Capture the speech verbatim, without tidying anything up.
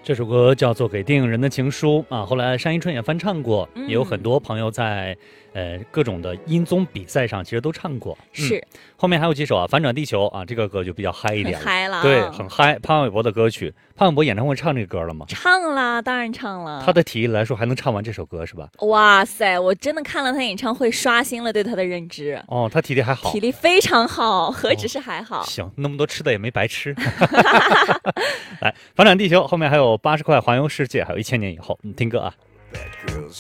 这首歌叫做《给电影人的情书》啊，后来单依纯也翻唱过， 嗯、 也有很多朋友在呃各种的音综比赛上其实都唱过。 是、 嗯，后面还有几首啊，《反转地球》啊，这个歌就比较嗨一点了， 很嗨了， 对，很嗨。潘玮柏的歌曲，潘玮柏演唱会唱这个歌了吗？ 唱啦，当然唱了。 他的体力来说，还能唱完这首歌是吧？ 哇塞，我真的看了他演唱会，刷新了对他的认知。 哦，他体力还好， 体力非常好，何止是还好。 哦、行，那么多吃的也没白吃。来，反转地球后面还有八十块环游世界，还有一千年以后，你听歌啊。